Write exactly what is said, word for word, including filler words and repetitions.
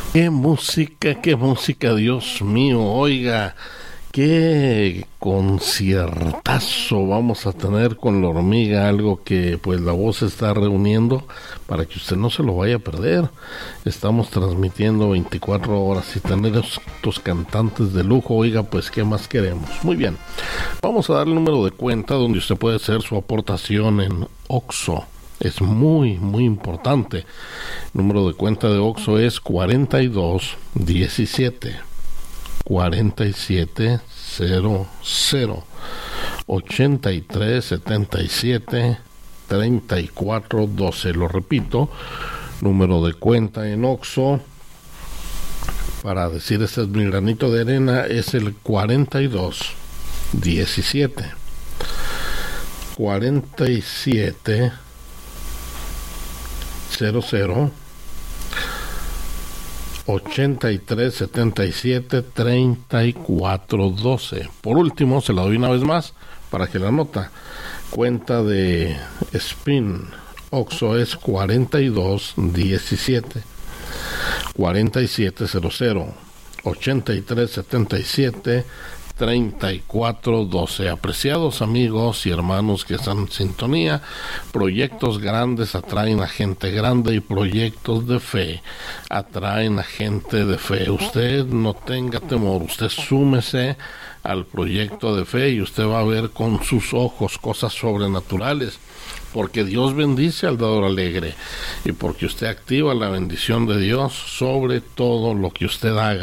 Qué música, qué música, Dios mío, oiga, qué conciertazo vamos a tener con La Hormiga, algo que pues la voz está reuniendo para que usted no se lo vaya a perder. Estamos transmitiendo veinticuatro horas y tener estos cantantes de lujo, oiga, pues qué más queremos. Muy bien, vamos a dar el número de cuenta donde usted puede hacer su aportación en Oxxo. Es muy, muy importante. El número de cuenta de Oxxo es cuarenta y dos diecisiete cuarenta y siete cero cero ochenta y tres setenta y siete treinta y cuatro doce. Lo repito, número de cuenta en Oxxo para decir este es mi granito de arena es el cuarenta y dos diecisiete cuarenta y siete cero cero ochenta y tres setenta y siete treinta y cuatro doce. Por último, se la doy una vez más para que la nota. Cuenta de Spin Oxxo es cuarenta y dos diecisiete cuarenta y siete cero cero ochenta y tres setenta y siete treinta y cuatro doce. Apreciados amigos y hermanos que están en sintonía, proyectos grandes atraen a gente grande y proyectos de fe atraen a gente de fe. Usted no tenga temor, usted súmese al proyecto de fe y usted va a ver con sus ojos cosas sobrenaturales, porque Dios bendice al dador alegre y porque usted activa la bendición de Dios sobre todo lo que usted haga.